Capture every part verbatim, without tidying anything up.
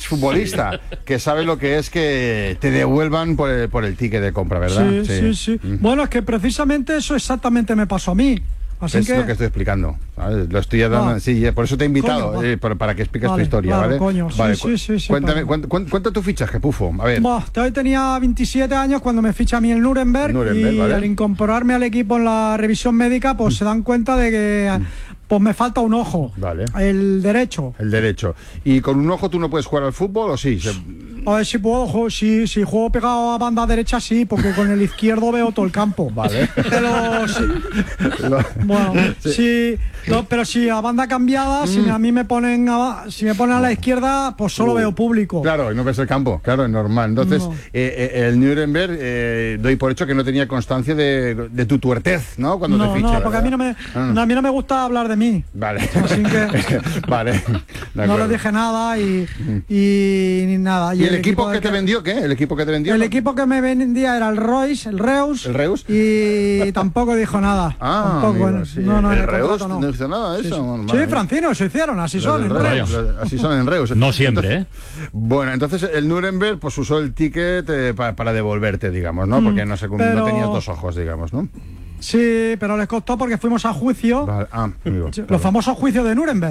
exfutbolista que sabe lo que es que te devuelvan por el, por el ticket de compra, ¿verdad? Sí, sí, sí. sí. Mm. Bueno, es que precisamente eso exactamente me pasó a mí. Así es que... lo que estoy explicando, ¿sabes? Lo estoy dando, ah, sí, por eso te he invitado, coño, eh, para, para que expliques vale, tu historia, claro, ¿vale? Coño, vale, sí, sí, sí, cuéntame, sí, cuéntame, cuéntame tu fichaje, Pufo, a ver. Bah, hoy tenía veintisiete años cuando me ficha a mí el Nuremberg, Nuremberg y ¿vale? al incorporarme al equipo en la revisión médica, pues mm. se dan cuenta de que... pues me falta un ojo, vale. el derecho. El derecho. ¿Y con un ojo tú no puedes jugar al fútbol o sí? Se... A ver si puedo, si, si juego pegado a banda derecha sí, porque con el izquierdo veo todo el campo. Vale. Pero sí. Lo... Bueno, sí. sí no, pero si a banda cambiada, mm. si a mí me ponen a, si me ponen a la izquierda, pues solo uh, veo público. Claro, y no ves el campo, claro, es normal. Entonces, no. eh, eh, el Nuremberg, eh, doy por hecho que no tenía constancia de, de tu tuertez, ¿no? Cuando no, te ficha, no, porque a mí no me, ah. no, a mí no me gusta hablar de mí. Vale. Así que vale. No le dije nada y, y ni nada. ¿Y, ¿Y el, el equipo, equipo que te que... vendió qué? ¿El equipo que te vendió? El equipo que me vendía era el Royce, el Reus. ¿El Reus? Y tampoco dijo nada. Ah, tampoco, amigo, sí. No, no, el, el Reus no. no hizo nada de sí, eso. Sí, bueno, sí Francino, se hicieron, así son en Reus. Así son en Reus. No siempre, entonces, ¿eh? Bueno, entonces el Nuremberg pues usó el ticket eh, para, para devolverte, digamos, ¿no? Porque no, se, Pero... no tenías dos ojos, digamos, ¿no? Sí, pero les costó porque fuimos a juicio. Vale. Ah, amigo, Los claro. famosos juicios de Nuremberg.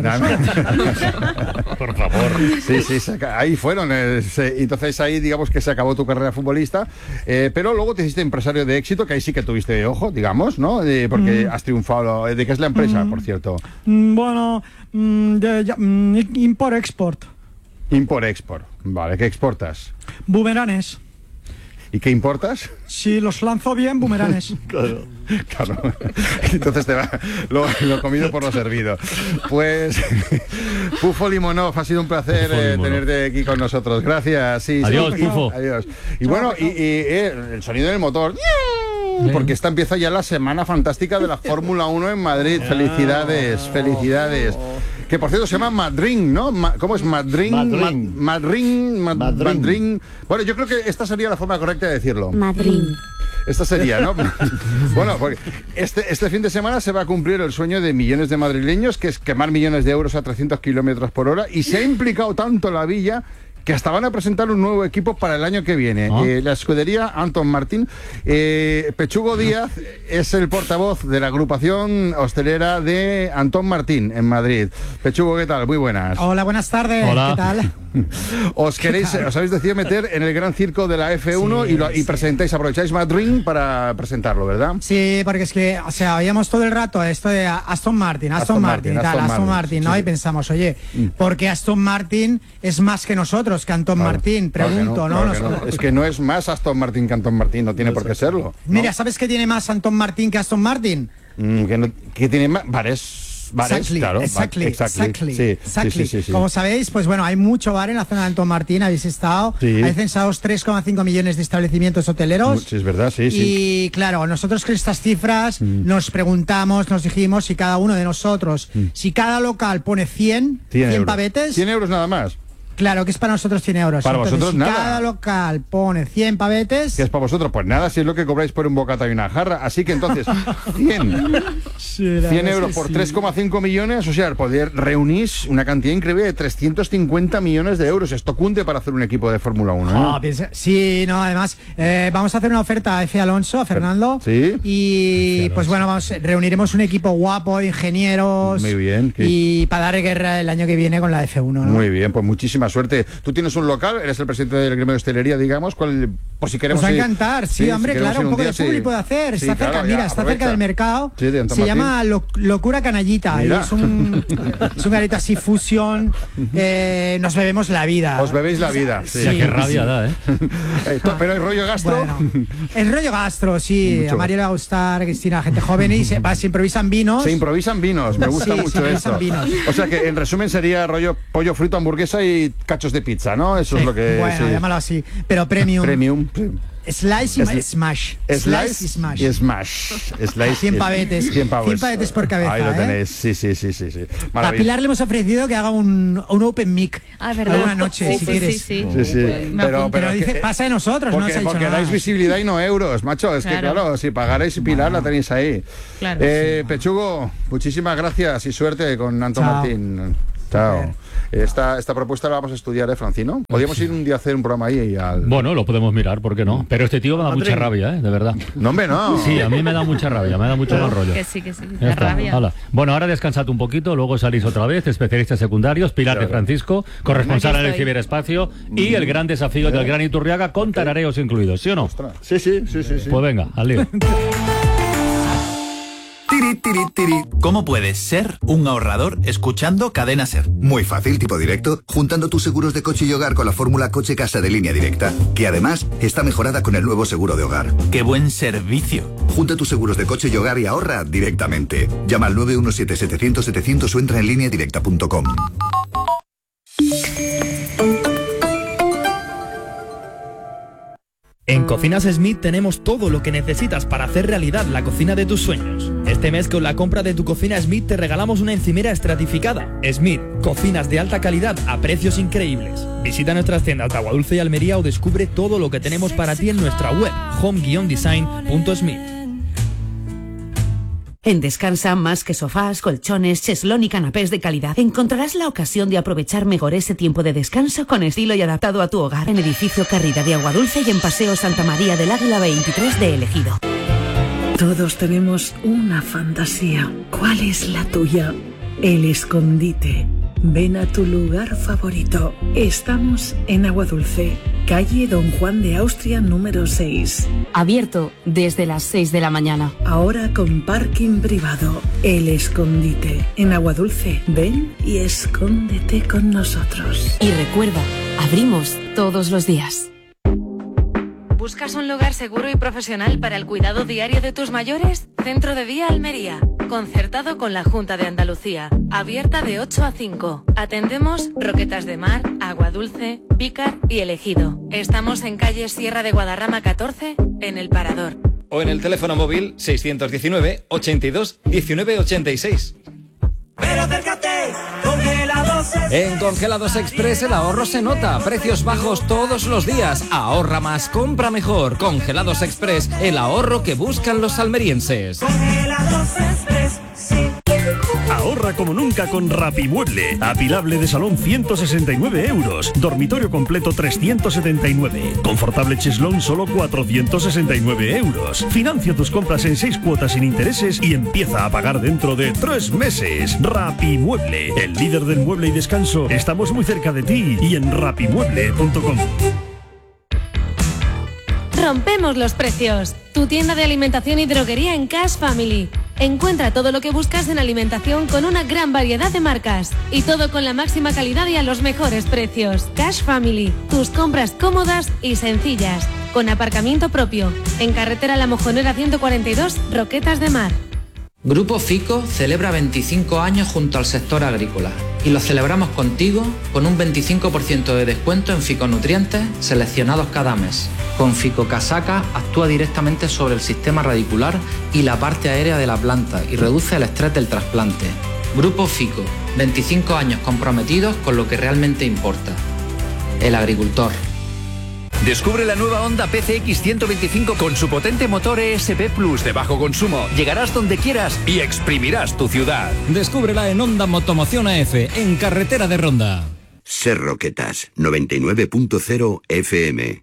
Por favor. Sí, sí, se, ahí fueron. Eh, se, entonces ahí digamos que se acabó tu carrera futbolista. Eh, pero luego te hiciste empresario de éxito, que ahí sí que tuviste ojo, digamos, ¿no? Eh, porque mm. has triunfado. ¿De qué es la empresa, mm. por cierto? Mm, bueno, mm, de, de, mm, Import-Export. Import-Export. Vale, ¿qué exportas? Bumeranes. ¿Y qué importas? Si los lanzo bien, bumeranes. Claro, claro. Entonces te va lo, lo comido por lo servido. Pues, Pufo Limonov, ha sido un placer eh, tenerte aquí con nosotros. Gracias. Sí, adiós, sí, Pufo. Adiós. Y bueno, y, y eh, el sonido del motor. Porque esta empieza ya la semana fantástica de la Fórmula uno en Madrid. Felicidades, felicidades. Que por cierto se llama Madrid, ¿no? Ma, ¿Cómo es Madrid? Madrid. Madrid. Madrid. Bueno, yo creo que esta sería la forma correcta de decirlo. Madrid. Esta sería, ¿no? Bueno, porque este, este fin de semana se va a cumplir el sueño de millones de madrileños, que es quemar millones de euros a trescientos kilómetros por hora, y se ha implicado tanto la villa que hasta van a presentar un nuevo equipo para el año que viene. ¿Ah? Eh, la escudería Aston Martin. Eh, Pechugo Díaz es el portavoz de la agrupación hostelera de Aston Martin en Madrid. Pechugo, ¿qué tal? Muy buenas. Hola, buenas tardes. Hola. ¿Qué tal? Os queréis, os habéis decidido meter en el gran circo de la F uno sí, y, lo, y sí. presentáis, aprovecháis Madrid para presentarlo, ¿verdad? Sí, porque es que, o sea, oíamos todo el rato esto de Aston Martin, Aston, Aston Martin, Martin, tal, Aston, Aston Martin, ¿no? Sí. Y pensamos, oye, ¿por qué Aston Martin es más que nosotros, que Aston claro, Martin? Pregunto, claro no, ¿no? Claro Nos... no. Es que no es más Aston Martin que Aston Martin, no tiene no por qué serlo. ¿no? Mira, ¿sabes qué tiene más Aston Martin que Aston Martin? Mm, que, no, que tiene más... Bares. Bares, exactly, claro, exactly, exactly, exactly, sí, exactly. Sí, sí, sí, sí. Como sabéis, pues bueno, hay mucho bar en la zona de Aston Martin, habéis estado, sí. hay censados tres coma cinco millones de establecimientos hoteleros. Sí, es verdad, sí, sí. Y claro, nosotros con estas cifras mm. nos preguntamos, nos dijimos si cada uno de nosotros, mm. si cada local pone cien, cien, cien pavetes. cien euros nada más. Claro, que es para nosotros cien euros. Para Entonces, vosotros si nada. cada local pone cien pavetes... ¿Qué es para vosotros? Pues nada, si es lo que cobráis por un bocata y una jarra. Así que entonces, cien, sí, cien euros por sí. tres coma cinco millones, o sea, poder reunir una cantidad increíble de trescientos cincuenta millones de euros. Esto cunde para hacer un equipo de Fórmula uno, ¿eh? Oh, piensa, sí, no, además, eh, vamos a hacer una oferta a F. Alonso, a Fernando. Sí. Y pues bueno, vamos, reuniremos un equipo guapo, ingenieros. Muy bien. ¿Qué? Y para dar guerra el año que viene con la F uno, ¿no? Muy bien, pues muchísima suerte. Tú tienes un local, eres el presidente del gremio de hostelería, digamos, cual, por si queremos... Nos va ir, a encantar, sí, sí hombre, si claro, un poco día, de público sí. de hacer, sí, está claro, cerca, mira, ya, está cerca del mercado, sí, de se llama Lo, Locura Canallita, y es un, es un garito así, fusión, eh, nos bebemos la vida. Os bebéis la vida, sí. sí. Ya, qué rabia sí. da, ¿eh? eh pero el rollo gastro... Bueno, el rollo gastro, sí, mucho. A María le va a gustar, a Cristina, gente joven, y se, se improvisan vinos. Se improvisan vinos, me gusta sí, mucho eso. Vinos. O sea que, en resumen, sería rollo pollo frito, hamburguesa y cachos de pizza, ¿no? Eso sí. es lo que... Bueno, sí. llámalo así, pero premium. Premium. Slice y es, smash. Slice y smash. Y smash. Slice cien pavetes. cien pavetes por cabeza. Ahí lo tenéis. ¿eh? Sí, sí, sí, sí, sí. A Pilar le hemos ofrecido que haga un, un open mic. Ah, ¿verdad? Alguna noche, sí, si sí, quieres. Sí, sí. sí, sí. No, pero, pero, pero dice, que, pasa de nosotros, porque, no se ha dicho porque nada. dais visibilidad y no euros, macho. Es claro. que, claro, si pagaréis y Pilar bueno. la tenéis ahí. Claro. Eh, sí, Pechugo, muchísimas gracias y suerte con Aston Martin. Chao. Esta, esta propuesta la vamos a estudiar, ¿eh, Francino? Podríamos ir un día a hacer un programa ahí y al... Bueno, lo podemos mirar, ¿por qué no? Pero este tío me da mucha rabia, ¿eh? De verdad. No, hombre, no. Sí, a mí me da mucha rabia, me da mucho mal rollo. Que sí, que sí, Ya la está. rabia. Hala. Bueno, ahora descansad un poquito, luego salís otra vez, especialistas secundarios, Pilar Claro. de Francisco, corresponsal Aquí en el estoy. ciberespacio y el gran desafío del gran Iturriaga con tarareos incluidos, ¿sí o no? Ostras. Sí, sí, sí, sí, sí. Pues venga, al lío. Tiri, tiri, tiri. ¿Cómo puedes ser un ahorrador escuchando Cadena Ser? Muy fácil, tipo directo, juntando tus seguros de coche y hogar con la fórmula Coche Casa de Línea Directa, que además está mejorada con el nuevo seguro de hogar. ¡Qué buen servicio! Junta tus seguros de coche y hogar y ahorra directamente. Llama al nueve uno siete, setecientos, setecientos o entra en línea directa punto com. En Cocinas Smith tenemos todo lo que necesitas para hacer realidad la cocina de tus sueños. Este mes con la compra de tu cocina Smith te regalamos una encimera estratificada. Smith, cocinas de alta calidad a precios increíbles. Visita nuestras tiendas de Aguadulce y Almería o descubre todo lo que tenemos para ti en nuestra web home guion design punto smith. En Descansa, más que sofás, colchones, cheslón y canapés de calidad, encontrarás la ocasión de aprovechar mejor ese tiempo de descanso con estilo y adaptado a tu hogar. En Edificio Carrida de Aguadulce y en Paseo Santa María del Águila veintitrés de El Ejido. Todos tenemos una fantasía. ¿Cuál es la tuya? El escondite. Ven a tu lugar favorito. Estamos en Aguadulce, calle Don Juan de Austria número seis. Abierto desde las seis de la mañana. Ahora con parking privado. El escondite. En Aguadulce, ven y escóndete con nosotros. Y recuerda, abrimos todos los días. ¿Buscas un lugar seguro y profesional para el cuidado diario de tus mayores? Centro de Día Almería. Concertado con la Junta de Andalucía. Abierta de ocho a cinco. Atendemos Roquetas de Mar, Aguadulce, Vícar y El Ejido. Estamos en calle Sierra de Guadarrama catorce, en El Parador. O en el teléfono móvil seiscientos diecinueve, ochenta y dos, diecinueve ochenta y seis. Pero acércate, Congelados Express. En Congelados Express el ahorro se nota. Precios bajos todos los días. Ahorra más, compra mejor. Congelados Express, el ahorro que buscan los almerienses. Congelados Express, sí. Ahorra como nunca con Rapimueble. Apilable de salón ciento sesenta y nueve euros. Dormitorio completo trescientos setenta y nueve. Confortable cheslón solo cuatrocientos sesenta y nueve euros. Financia tus compras en seis cuotas sin intereses y empieza a pagar dentro de tres meses. Rapimueble, el líder del mueble y descanso. Estamos muy cerca de ti y en rapimueble punto com. Rompemos los precios. Tu tienda de alimentación y droguería en Cash Family. Encuentra todo lo que buscas en alimentación con una gran variedad de marcas. Y todo con la máxima calidad y a los mejores precios. Cash Family. Tus compras cómodas y sencillas. Con aparcamiento propio. En carretera La Mojonera ciento cuarenta y dos, Roquetas de Mar. Grupo Fico celebra veinticinco años junto al sector agrícola y lo celebramos contigo con un veinticinco por ciento de descuento en ficonutrientes seleccionados cada mes. Con Fico Casaca actúa directamente sobre el sistema radicular y la parte aérea de la planta y reduce el estrés del trasplante. Grupo Fico, veinticinco años comprometidos con lo que realmente importa, el agricultor. Descubre la nueva Honda P C X ciento veinticinco con su potente motor E S P Plus de bajo consumo. Llegarás donde quieras y exprimirás tu ciudad. Descúbrela en Honda Motomoción A F, en carretera de Ronda. Ser Roquetas, noventa y nueve punto cero F M.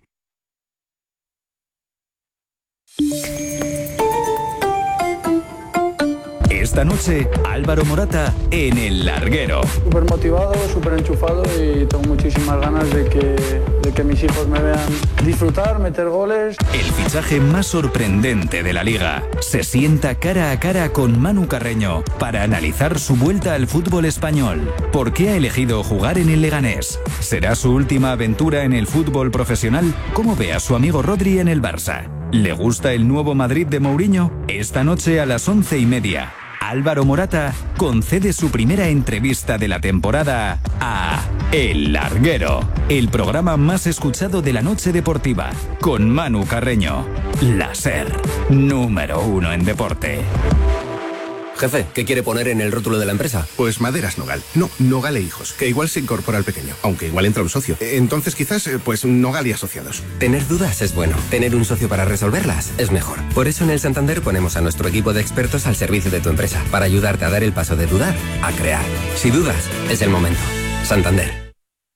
Esta noche, Álvaro Morata en El Larguero. Súper motivado, súper enchufado y tengo muchísimas ganas de que, de que mis hijos me vean disfrutar, meter goles. El fichaje más sorprendente de la Liga. Se sienta cara a cara con Manu Carreño para analizar su vuelta al fútbol español. ¿Por qué ha elegido jugar en el Leganés? ¿Será su última aventura en el fútbol profesional? ¿Cómo ve a su amigo Rodri en el Barça? ¿Le gusta el nuevo Madrid de Mourinho? Esta noche a las once y media. Álvaro Morata concede su primera entrevista de la temporada a El Larguero, el programa más escuchado de la noche deportiva, con Manu Carreño. La SER, número uno en deporte. Jefe, ¿qué quiere poner en el rótulo de la empresa? Pues Maderas Nogal. No, Nogal e Hijos, que igual se incorpora al pequeño, aunque igual entra un socio. Entonces quizás, pues Nogal y Asociados. Tener dudas es bueno. Tener un socio para resolverlas es mejor. Por eso en el Santander ponemos a nuestro equipo de expertos al servicio de tu empresa, para ayudarte a dar el paso de dudar a crear. Si dudas, es el momento. Santander.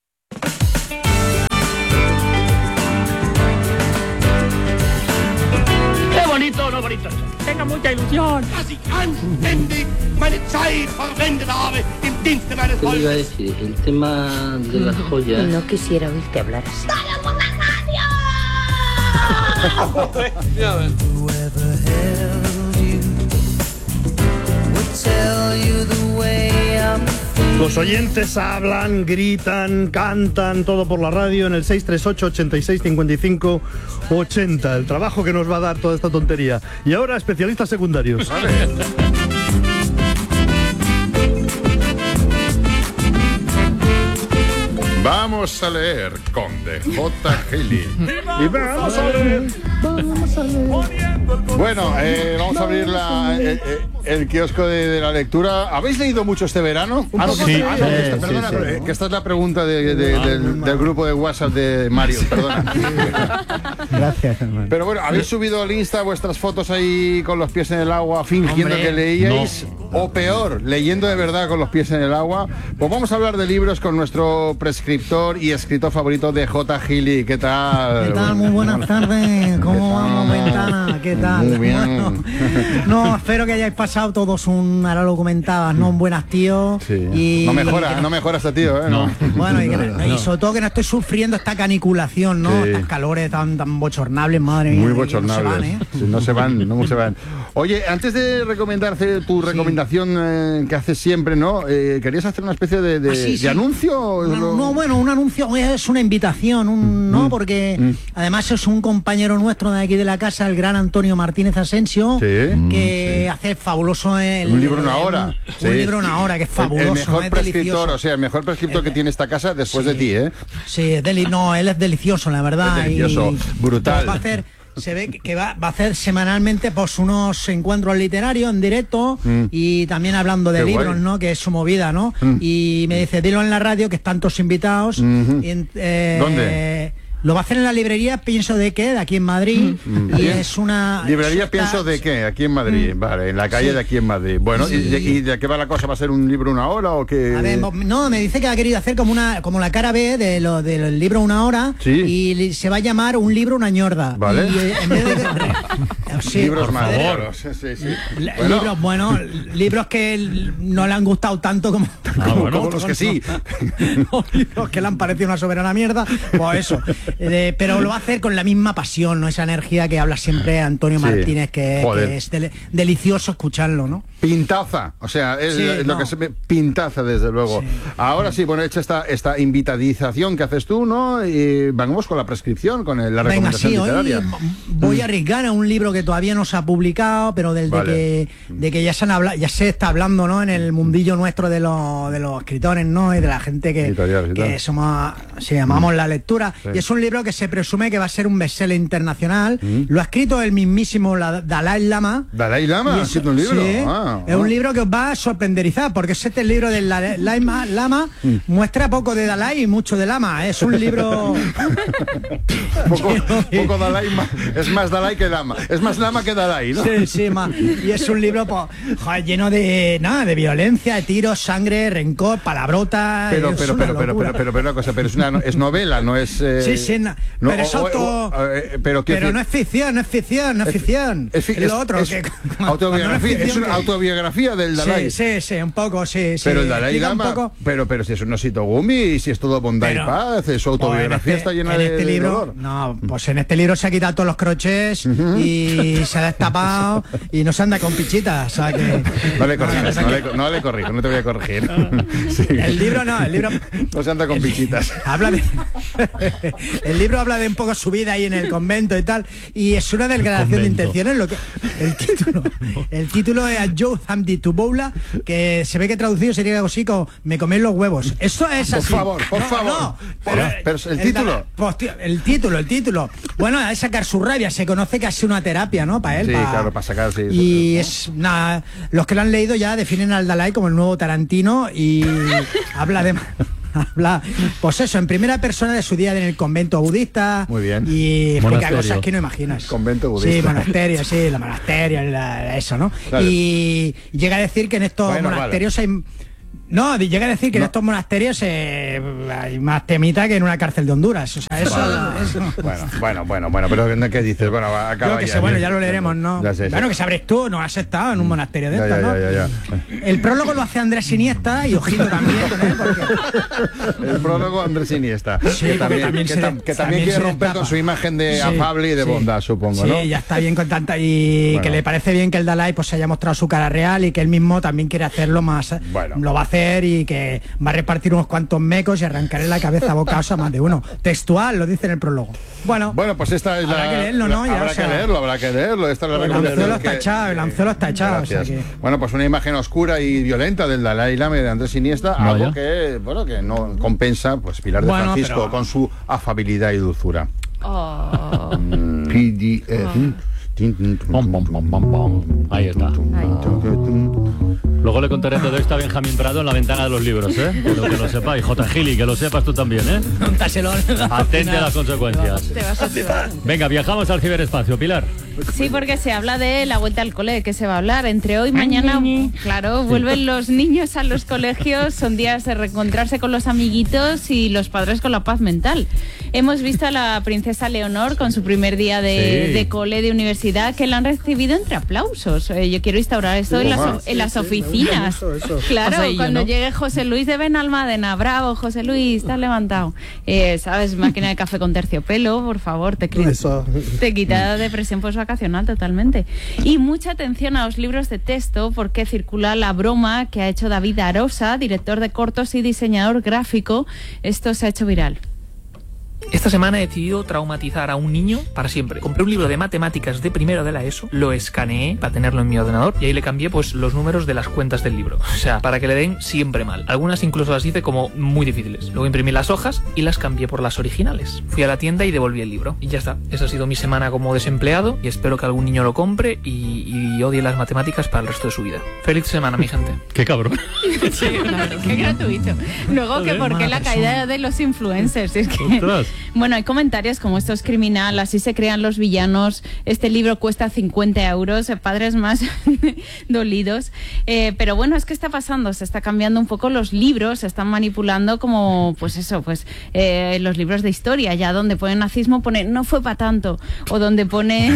¡Qué bonito, no bonito! Tenga mucha ilusión. ¿Qué le iba a decir? El tema de las joyas. No quisiera oírte hablar así. Los oyentes hablan, gritan, cantan, todo por la radio en el seis tres ocho, ochenta y seis, cincuenta y cinco, ochenta. El trabajo que nos va a dar toda esta tontería. Y ahora, especialistas secundarios. Vale. Vamos a leer Conde J. Gili. Y vamos a leer. Vamos a leer. Bueno, eh, vamos a abrir la, el, el kiosco de, de la lectura. ¿Habéis leído mucho este verano? Ah, no, sí, ah, no, sí, esta, perdona, sí, sí. Que esta es la pregunta de, de, ah, del, del grupo de WhatsApp de Mario. Perdona. Gracias, hermano. Pero bueno, ¿habéis subido al Insta vuestras fotos ahí con los pies en el agua fingiendo Hombre, que leíais? No. O peor, leyendo de verdad con los pies en el agua. Pues vamos a hablar de libros con nuestro prescriptor y escritor favorito de J. Gili. ¿Qué tal? ¿Qué tal? Muy buenas tardes. ¿Cómo vamos, Ventana? ¿Qué tal? Muy bien. Bueno, no, espero que hayáis pasado todos un, ahora lo comentabas, ¿no? Un buenas tío. Sí. Y, no mejora, y que, no mejora este tío, ¿eh? No. Bueno, y, que, no. y sobre todo que no estoy sufriendo esta caniculación, ¿no? Sí. Estas calores tan, tan bochornables, madre mía. Muy bochornables. No se van, ¿eh? Sí, no se van, no se van. Oye, antes de recomendarte tu recomendación eh, que haces siempre, ¿no? Eh, ¿Querías hacer una especie de, de, ah, sí, de sí. anuncio? No, no, bueno, un anuncio es una invitación, un, ¿no? Porque mm. además es un compañero nuestro de aquí de la casa, el gran Antonio Martínez Asensio, sí. que sí. hace fabuloso el, un libro una hora. Un, sí. un libro una hora, que es fabuloso. El, el mejor es prescriptor, delicioso. o sea, el mejor prescriptor el, que tiene esta casa después sí. de ti, ¿eh? Sí, es deli no, él es delicioso, la verdad. Es delicioso, y, brutal. Va a hacer, se ve que va, va a hacer semanalmente pues unos encuentros literarios en directo mm. y también hablando de Qué libros, guay. ¿no? Que es su movida, ¿no? Mm. Y me dice, dilo en la radio, que están todos invitados. Mm-hmm. y, eh, ¿Dónde? Lo va a hacer en la librería Pienso de qué, de aquí en Madrid. Mm. Y es una... Librería está... Pienso de qué, aquí en Madrid. Mm. Vale, en la calle sí. de aquí en Madrid. Bueno, sí. ¿y, de, ¿y de qué va la cosa? ¿Va a ser un libro una hora o qué? A ver, no, me dice que ha querido hacer como una como la cara B de lo, del libro una hora. Sí. Y se va a llamar Un libro una ñorda. Vale. Y en vez de... sí, libros más raros. Sí, sí, sí. Bueno. Libros, bueno, libros que no le han gustado tanto como, ah, como, bueno, como los que sí. No, libros que le han parecido una soberana mierda. Pues eso. Eh, pero lo va a hacer con la misma pasión, ¿no? Esa energía que habla siempre Antonio sí. Martínez, que, que es del, delicioso escucharlo, ¿no? Pintaza, o sea, es sí, lo no. que se ve, pintaza desde luego. Sí. Ahora sí, bueno, hecha esta, esta invitadización que haces tú, ¿no? Y vamos con la prescripción, con el, la Venga, recomendación sí, literaria. Hoy voy a arriesgar a un libro que todavía no se ha publicado, pero del vale. de, que, de que ya se han habla, ya se está hablando, ¿no? En el mundillo nuestro de los, de los escritores, ¿no? Y de la gente que, que somos, si llamamos mm. la lectura. Sí. Y es un libro que se presume que va a ser un bestseller internacional. Mm. Lo ha escrito el mismísimo la, Dalai Lama. ¿Dalai Lama? ¿Ha escrito un libro? Sí, ah, es ah. un libro que os va a sorprenderizar, porque este libro del Dalai Lama mm. muestra poco de Dalai y mucho de Lama. Es un libro... poco, poco Dalai, es más Dalai que Lama. Es más Lama que Dalai, ¿no? Sí, sí, más. Y es un libro pues, joder, lleno de nada, de violencia, de tiros, sangre, rencor, palabrotas. Pero, pero, pero, pero, pero, pero, pero, una cosa, pero es una es novela, no es. Eh, sí, sí, no, no, pero es auto, o, o, eh, pero, pero no es ficción, no es ficción, no es, es ficción. Es, es, es lo otro. Es, que, autobiografía, es, es una autobiografía del Dalai. Sí, sí, sí, un poco, sí, sí. Pero el Dalai Lama, poco, pero, pero si es un osito gumi, si es todo bondad y paz, su autobiografía este, está llena en de, este de libro, dolor. No, pues en este libro se ha quitado todos los crochets uh-huh. y se ha destapado y no se anda con pichitas, o sea que... No le corrijas, no, no, le, no le corrijo, no te voy a corregir. Sí. El libro no, el libro... No se anda con el, pichitas. Habla de... el libro habla de un poco su vida ahí en el convento y tal, y es una declaración de intenciones. Lo que el título, el título es A Joe Hamdi to Boula, que se ve que traducido sería algo así como me coméis los huevos. Eso es así. Por favor, por no, favor. No, pero, pero el, el título. Pues, tío, el título, el título. Bueno, es sacar su rabia. Se conoce que ha sido una terapia, ¿no? Para él. Sí, para... claro, para sacar. Sí, y ¿no? es nada. Los que lo han leído ya definen al Dalai como el nuevo Tarantino y habla de. Habla, pues eso, en primera persona de su día en el convento budista. Muy bien. Y explica cosas que no imaginas. Convento budista. Sí, monasterio, sí, los monasterios, la, eso, ¿no? Claro. Y llega a decir que en estos bueno, monasterios vale. hay... No, llega a decir que no. en estos monasterios eh, hay más temita que en una cárcel de Honduras. O sea, eso, bueno, eso. bueno, bueno, bueno, bueno, pero ¿qué dices? Bueno, acaba que ya. Sé, bueno, ya lo leeremos, ¿no? Ya sé, bueno, sí. que sabrás tú, no has estado en un monasterio de ya, estos, ya, ¿no? Ya, ya, ya. El prólogo lo hace Andrés Iniesta y ojito también con él, porque... El prólogo Andrés Iniesta. Sí, que también, también, que, se, tam, que también, también quiere romper con su imagen de sí, afable y de sí. bondad, supongo, sí, ¿no? Sí, ya está bien con tanta... Y bueno. que le parece bien que el Dalai pues haya mostrado su cara real y que él mismo también quiere hacerlo más... Bueno. Lo va a hacer y que va a repartir unos cuantos mecos y arrancaré la cabeza a bocaos a más de uno. Textual, lo dice en el prólogo. Bueno, bueno pues esta es habrá la... Habrá que leerlo, ¿no? La, ya, habrá o sea, que leerlo, habrá que leerlo. Esta es la el anzuelo está echado, el anzuelo está echado. O sea que... Bueno, pues una imagen oscura y violenta del Dalai Lama y de Andrés Iniesta, no, algo ya. que, bueno, que no compensa, pues Pilar de bueno, Francisco pero... con su afabilidad y dulzura. Oh. P D R. Pom, pom, pom, pom, pom. Ahí está. Ahí. Luego le contaré todo esto a Benjamín Prado en la ventana de los libros, ¿eh? Pero que lo sepa. Y J. Gili, que lo sepas tú también, ¿eh? Atente a las consecuencias. Te vas a ciudad. Venga, viajamos al ciberespacio, Pilar. Sí, porque se habla de la vuelta al cole, que se va a hablar entre hoy y mañana. Claro, vuelven los niños a los colegios, son días de reencontrarse con los amiguitos y los padres con la paz mental. Hemos visto a la princesa Leonor con su primer día de, sí. de cole, de universidad, que la han recibido entre aplausos. Eh, yo quiero instaurar esto en las, en las oficinas. Eso, eso. Claro, o sea, cuando yo, ¿no? llegue José Luis de Benalmádena, bravo, José Luis, estás levantado. Eh, ¿Sabes? Máquina de café con terciopelo, por favor, te, te quita depresión postvacacional totalmente. Y mucha atención a los libros de texto, porque circula la broma que ha hecho David Arosa, director de cortos y diseñador gráfico. Esto se ha hecho viral. Esta semana he decidido traumatizar a un niño para siempre. Compré un libro de matemáticas de primero de la ESO, lo escaneé para tenerlo en mi ordenador y ahí le cambié pues los números de las cuentas del libro. O sea, para que le den siempre mal. Algunas incluso las hice como muy difíciles. Luego imprimí las hojas y las cambié por las originales. Fui a la tienda y devolví el libro. Y ya está. Esa ha sido mi semana como desempleado y espero que algún niño lo compre y, y odie las matemáticas para el resto de su vida. Feliz semana, mi gente. Qué cabrón. Sí, claro, qué gratuito. Luego que por qué la caída de los influencers. Es que... Ostras. Bueno, hay comentarios como esto es criminal, así se crean los villanos, este libro cuesta cincuenta euros, padres más dolidos. Eh, pero bueno, es que está pasando, se está cambiando un poco los libros, se están manipulando como, pues eso, pues eh, los libros de historia, ya donde pone nazismo pone no fue para tanto, o donde pone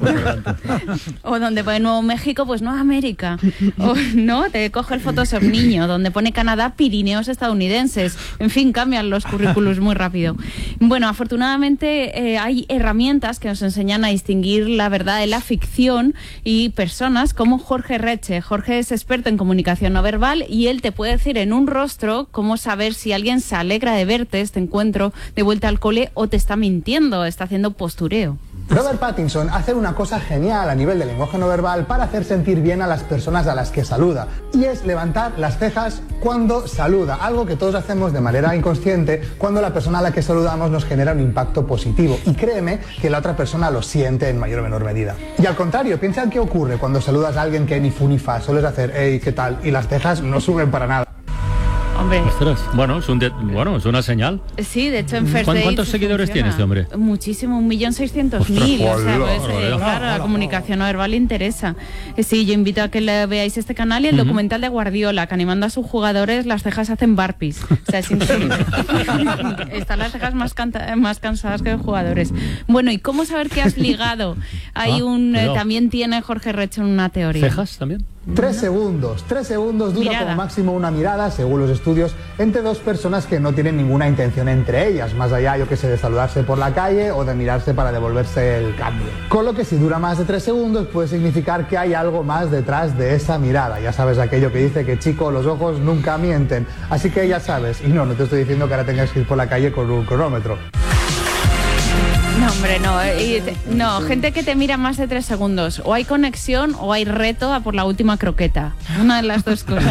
o donde pone Nuevo México, pues no América, o no, te coge el Photoshop niño, donde pone Canadá, Pirineos estadounidenses, en fin, cambian los currículos muy rápido. Bueno, afortunadamente eh, hay herramientas que nos enseñan a distinguir la verdad de la ficción y personas como Jorge Reche. Jorge es experto en comunicación no verbal y él te puede decir en un rostro cómo saber si alguien se alegra de verte, este encuentro de vuelta al cole, o te está mintiendo, está haciendo postureo. Robert Pattinson hace una cosa genial a nivel de lenguaje no verbal para hacer sentir bien a las personas a las que saluda, y es levantar las cejas cuando saluda, algo que todos hacemos de manera inconsciente cuando la persona a la que saludamos nos genera un impacto positivo, y créeme que la otra persona lo siente en mayor o menor medida. Y al contrario, piensa en qué ocurre cuando saludas a alguien que ni fu ni fa, sueles hacer hey, ¿qué tal? Y las cejas no suben para nada. Hombre. Ostras, bueno, es un de, bueno, es una señal. Sí, de hecho en First Date ¿Cuántos seguidores funciona? tiene este hombre? Muchísimo, un millón seiscientos mil. O sea, pues, eh, claro, la comunicación no verbal le interesa. Eh, sí, yo invito a que le veáis este canal y el uh-huh. documental de Guardiola, que animando a sus jugadores las cejas hacen burpees. O sea, es increíble. Están las cejas más, canta- más cansadas que los jugadores. Bueno, ¿y cómo saber que has ligado? Hay ah, un eh, también tiene Jorge Reche una teoría. ¿Cejas también? Tres segundos, tres segundos dura mirada. Como máximo una mirada, según los estudios, entre dos personas que no tienen ninguna intención entre ellas, más allá, yo que sé, de saludarse por la calle o de mirarse para devolverse el cambio. Con lo que si dura más de tres segundos puede significar que hay algo más detrás de esa mirada. Ya sabes aquello que dice que, chico, los ojos nunca mienten. Así que ya sabes, y no, no te estoy diciendo que ahora tengas que ir por la calle con un cronómetro. No, hombre, no. Y te- no, gente que te mira más de tres segundos. O hay conexión o hay reto a por la última croqueta. Una de las dos cosas.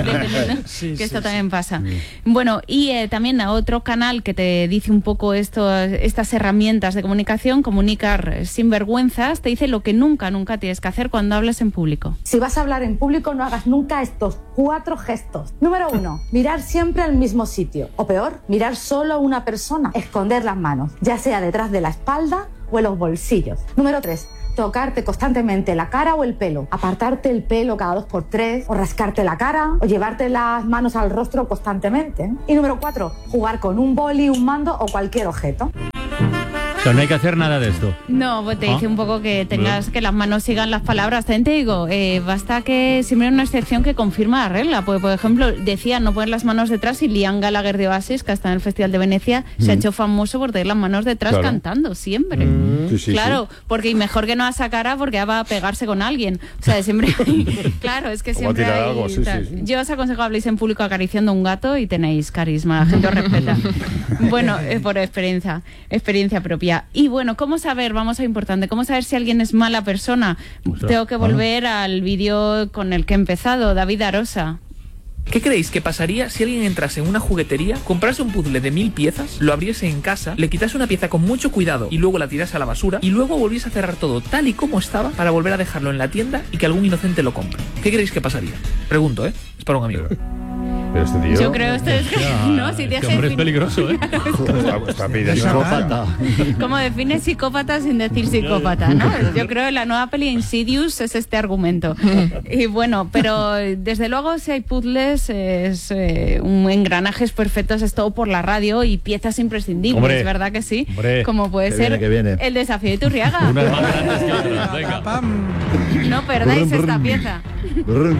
Sí, que sí, esto sí. también pasa. Bueno, y eh, también a otro canal que te dice un poco esto, estas herramientas de comunicación, comunicar sin vergüenzas, te dice lo que nunca, nunca tienes que hacer cuando hables en público. Si vas a hablar en público, no hagas nunca estos cuatro gestos. Número uno, mirar siempre al mismo sitio. O peor, mirar solo a una persona. Esconder las manos, ya sea detrás de la espalda o en los bolsillos. Número tres, tocarte constantemente la cara o el pelo. Apartarte el pelo cada dos por tres, o rascarte la cara, o llevarte las manos al rostro constantemente. Y número cuatro, jugar con un boli, un mando o cualquier objeto. O sea, no hay que hacer nada de esto. No, pues te ¿Ah? dice un poco que tengas que las manos sigan las palabras. También te digo, eh, basta que siempre hay una excepción que confirma la regla. Pues, por ejemplo, decía no poner las manos detrás y Liam Gallagher de Oasis, que está en el Festival de Venecia, mm. se ha hecho famoso por tener las manos detrás claro. cantando siempre. Mm. Sí, sí, claro, sí. porque y mejor que no a esa cara porque ya va a pegarse con alguien. O sea, siempre hay, claro, es que siempre hay, algo, sí, sí, sí. Yo os aconsejo habléis en público acariciando un gato y tenéis carisma, la gente os respeta. Bueno, es por experiencia, experiencia propia. Y bueno, ¿cómo saber? Vamos a importante, ¿cómo saber si alguien es mala persona? Ostras, Tengo que volver ah. al vídeo con el que he empezado, David Arosa. ¿Qué creéis que pasaría si alguien entrase en una juguetería, comprase un puzzle de mil piezas, lo abriese en casa, le quitase una pieza con mucho cuidado y luego la tirase a la basura y luego volviese a cerrar todo tal y como estaba para volver a dejarlo en la tienda y que algún inocente lo compre? ¿Qué creéis que pasaría? Pregunto, ¿eh? Es para un amigo. Pero este tío... Yo creo esto es que... No, si te este hombre es peligroso, ¿eh? está, está pidiendo psicópata. ¿Cómo defines psicópata sin decir psicópata, no? Yo creo que la nueva peli Insidious es este argumento. Y bueno, pero desde luego si hay puzzles, es eh, un engranajes perfectos, es todo por la radio y piezas imprescindibles, hombre, ¿verdad que sí? Hombre, como puede que ser viene, que viene. El desafío de Iturriaga. Unas más grandes que otras, venga. No perdáis brum, esta brum. pieza. Brum.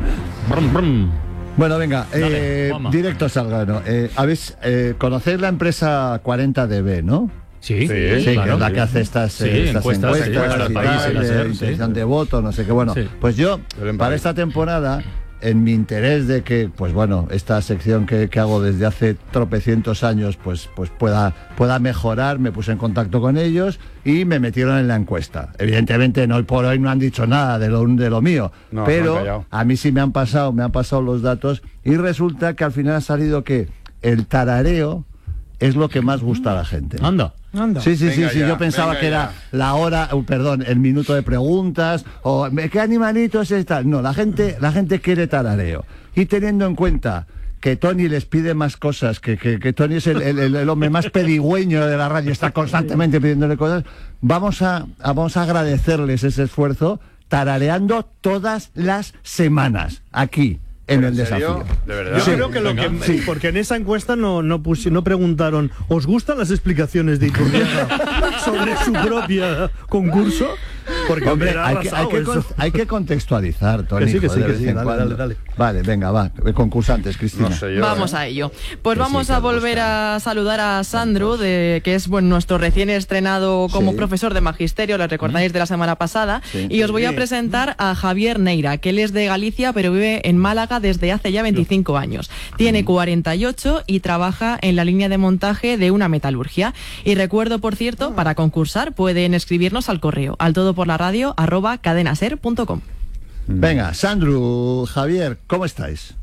Brum, brum. Bueno, venga, Dale, eh, directos al grano. Eh, ¿habéis, eh, ¿Conocéis la empresa cuarenta D B, no? Sí, sí, sí claro, que es la sí. que hace estas, sí, eh, estas encuestas, encuestas, encuestas y del país, tal, y la de SER, intención sí. de voto, no sé qué. Bueno, sí. pues yo, para esta temporada, en mi interés de que, pues bueno, esta sección que, que hago desde hace tropecientos años, pues, pues pueda, pueda mejorar, me puse en contacto con ellos y me metieron en la encuesta. Evidentemente, no, hoy por hoy no han dicho nada de lo, de lo mío, no, pero a mí sí me han pasado, me han pasado los datos y resulta que al final ha salido que el tarareo es lo que más gusta a la gente. Anda. Anda. Sí, sí, Venga sí, sí, ya, yo pensaba que era ya. la hora, uh, perdón, el minuto de preguntas, o ¿qué animalitos es tal? No, la gente, la gente quiere tarareo. Y teniendo en cuenta que Tony les pide más cosas, que, que, que Tony es el, el, el hombre más pedigüeño de la radio, está constantemente pidiéndole cosas, vamos a, a, vamos a agradecerles ese esfuerzo tarareando todas las semanas, aquí. En el desafío. ¿De verdad? Yo Sí, creo que lo venga. que Sí. porque en esa encuesta no no, pusi, no preguntaron ¿os gustan las explicaciones de Iturriaga sobre su propia concurso? Porque Hombre, hubiera hay que, hay, arrasado que eso. con- hay que contextualizar, Tony. Que sí, que sí, joder, que de sí, vez en dale, cuando. dale, dale. Vale, venga, va. Concursantes, Cristina. No sé yo, Vamos ¿eh? a ello. Pues Que vamos sí, que a os volver gusta. a saludar a Sandro, de, que es bueno, nuestro recién estrenado como Sí. profesor de magisterio, lo recordáis de la semana pasada. Sí. Y os voy a Sí. presentar a Javier Neira, que él es de Galicia, pero vive en Málaga desde hace ya veinticinco años. Tiene cuarenta y ocho y trabaja en la línea de montaje de una metalurgia. Y recuerdo, por cierto, para concursar pueden escribirnos al correo al todo por la radio arroba cadenaser punto com. Venga, Sandro, Javier, ¿cómo estáis?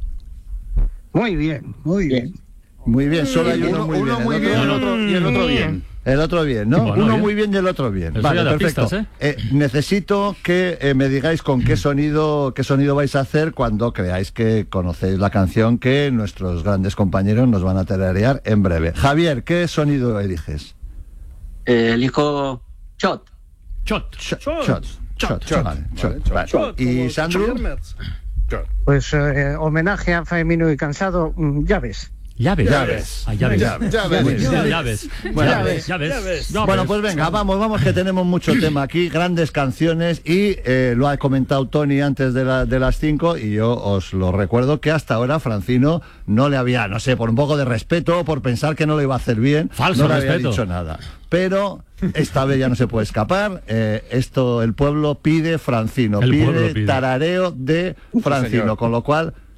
Muy bien, muy bien. Muy bien, solo hay uno, Uno, muy uno bien. muy el bien otro- y el otro, y el otro bien. El otro bien, ¿no? Bueno, uno bien. muy bien y el otro bien. Eso Vale, ya da perfecto. pistas, ¿eh? Eh, necesito que eh, me digáis con qué sonido, qué sonido vais a hacer cuando creáis que conocéis la canción que nuestros grandes compañeros nos van a tararear en breve. Javier, ¿qué sonido eliges? Eh, elijo shot. Shot. Shot. Shot. Shot. Shot. Shot. Vale, Vale, shot. shot. Vale. Shot, ¿Y como Sandro? Xavier Merz. Pues eh, homenaje a Femino y Cansado, mm, ya ves. Llaves. Llaves. Ah, llaves. Llaves. Llaves. Llaves. Llaves. Llaves. Bueno, Llaves. llaves. Llaves. Bueno, pues venga, vamos, vamos, que tenemos mucho tema aquí, grandes canciones y eh, lo ha comentado Tony antes de, la, de las cinco y yo os lo recuerdo que hasta ahora Francino no le había, no sé, por un poco de respeto, por pensar que no le iba a hacer bien, Falso no le respeto. había dicho nada. Pero esta vez ya no se puede escapar, eh, esto el pueblo pide Francino, El pide, pueblo pide. tarareo de Francino, señor. con lo cual